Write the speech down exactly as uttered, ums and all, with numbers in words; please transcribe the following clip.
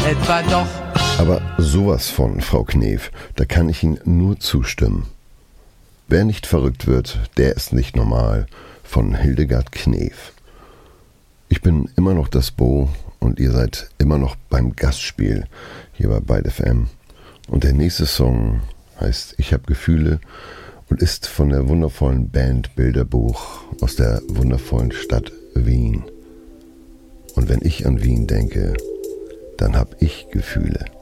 etwa doch. Aber sowas von, Frau Knef, da kann ich Ihnen nur zustimmen. Wer nicht verrückt wird, der ist nicht normal, von Hildegard Knef. Ich bin immer noch das Bo und ihr seid immer noch beim Gastspiel hier bei Byte F M. Und der nächste Song heißt Ich hab Gefühle und ist von der wundervollen Band Bilderbuch aus der wundervollen Stadt Wien. Und wenn ich an Wien denke, dann hab ich Gefühle.